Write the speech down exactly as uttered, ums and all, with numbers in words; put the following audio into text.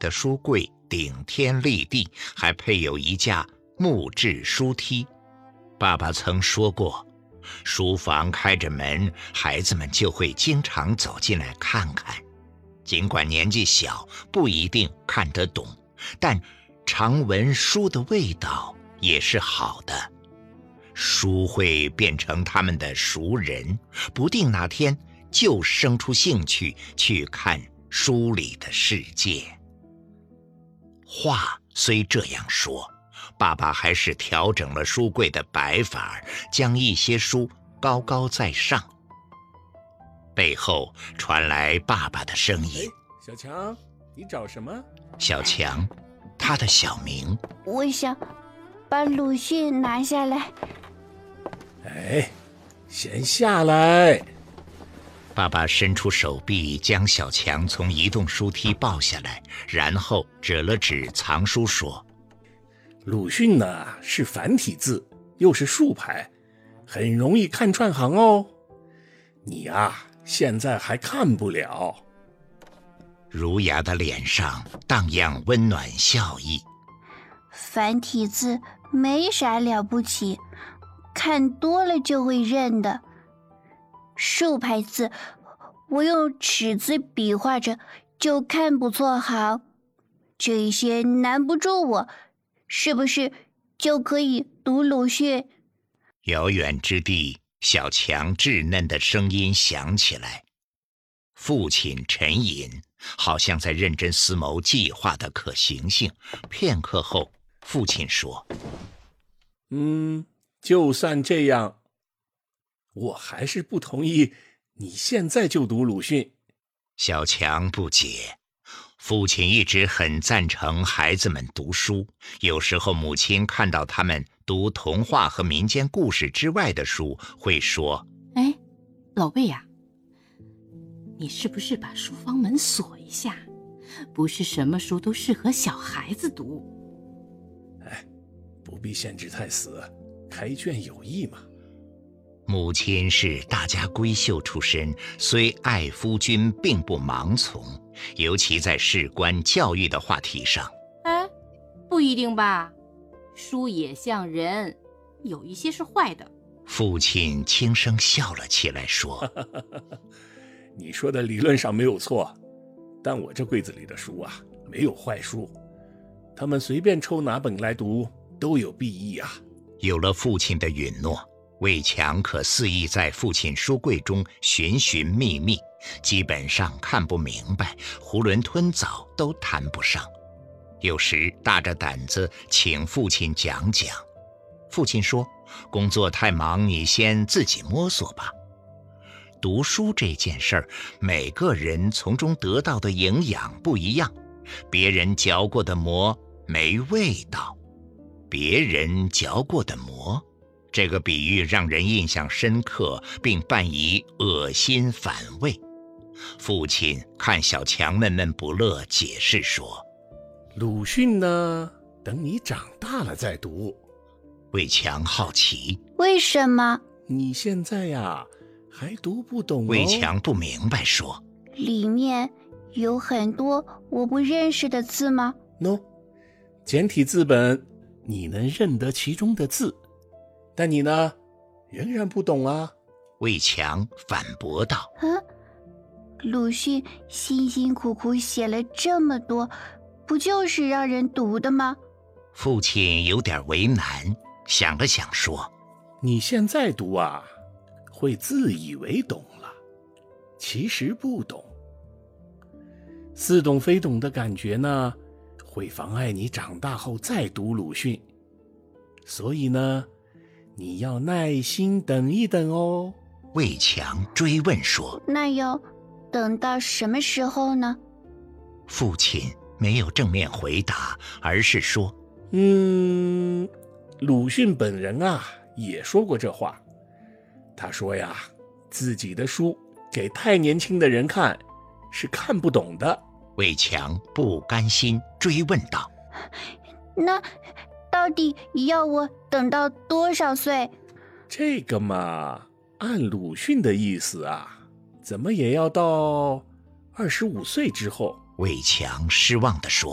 的书柜顶天立地，还配有一架木质书梯。爸爸曾说过，书房开着门，孩子们就会经常走进来看看。尽管年纪小，不一定看得懂，但常闻书的味道也是好的。书会变成他们的熟人，不定哪天就生出兴趣去看书里的世界。话虽这样说，爸爸还是调整了书柜的摆法，将一些书高高在上。背后传来爸爸的声音： 小强，你找什么？ 小强，他的小名。 我想把鲁迅拿下来。 哎，先下来。 爸爸伸出手臂，将小强从移动书梯抱下来，然后指了指藏书说： 鲁迅呢是繁体字，又是竖排，很容易看串行哦。你啊，现在还看不了。 儒雅的脸上荡漾温暖笑意。 繁体字没啥了不起，看多了就会认的。竖排字我用尺子比划着就看不错行，这些难不住我，是不是就可以读鲁迅？ 遥远之地，小强稚嫩的声音响起来。父亲沉吟，好像在认真思谋计划的可行性。片刻后，父亲说： 嗯，就算这样，我还是不同意你现在就读鲁迅。 小强不解，父亲一直很赞成孩子们读书，有时候母亲看到他们读童话和民间故事之外的书，会说： 哎，老魏呀、啊，你是不是把书房门锁一下？不是什么书都适合小孩子读。 哎，不必限制太死，开卷有益嘛。 母亲是大家闺秀出身，虽爱夫君并不盲从，尤其在事关教育的话题上。 哎，不一定吧，书也像人，有一些是坏的。 父亲轻声笑了起来说： 你说的理论上没有错，但我这柜子里的书啊，没有坏书，他们随便抽哪本来读都有裨益啊。 有了父亲的允诺，魏强可肆意在父亲书柜中寻寻觅觅，基本上看不明白，囫囵吞枣都谈不上。有时大着胆子请父亲讲讲，父亲说：工作太忙，你先自己摸索吧。读书这件事儿，每个人从中得到的营养不一样，别人嚼过的馍没味道，别人嚼过的馍，这个比喻让人印象深刻，并伴以恶心反胃。父亲看小强闷闷不乐，解释说： 鲁迅呢，等你长大了再读。 魏强好奇， 为什么？ 你现在呀，还读不懂哦。 魏强不明白说： 里面有很多我不认识的字吗？ No， 简体字本你能认得其中的字，但你呢，仍然不懂啊。 魏强反驳道： 啊，鲁迅辛辛苦苦写了这么多，不就是让人读的吗？ 父亲有点为难，想了想说： 你现在读啊，会自以为懂了，其实不懂。似懂非懂的感觉呢，会妨碍你长大后再读鲁迅。所以呢，你要耐心等一等哦。 魏强追问说： 那要等到什么时候呢？ 父亲没有正面回答，而是说： 嗯，鲁迅本人啊也说过这话。他说呀，自己的书给太年轻的人看是看不懂的。 魏强不甘心追问道： 那到底要我等到多少岁？ 这个嘛，按鲁迅的意思啊，怎么也要到二十五岁之后。 魏强失望地说：